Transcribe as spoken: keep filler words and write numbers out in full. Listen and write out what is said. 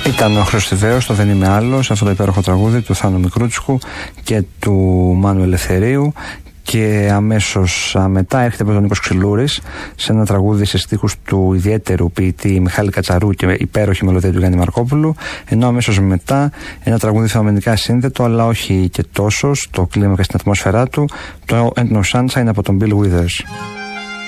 Ήταν ο Χρωστιβαίος, το «Δεν είμαι άλλος», αυτό το υπέροχο τραγούδι του Θάνο Μικρούτσικου και του Μάνου Ελευθερίου. Και αμέσως μετά έρχεται από τον Νίκος Ξυλούρης σε ένα τραγούδι σε στίχους του ιδιαίτερου ποιητή Μιχάλη Κατσαρού και υπέροχη μελωδία του Γιάννη Μαρκόπουλου, ενώ αμέσως μετά ένα τραγούδι φαινομενικά σύνθετο, αλλά όχι και τόσο στο κλίμα και στην ατμόσφαιρά του, το Ain't No Sunshine από τον Bill Withers.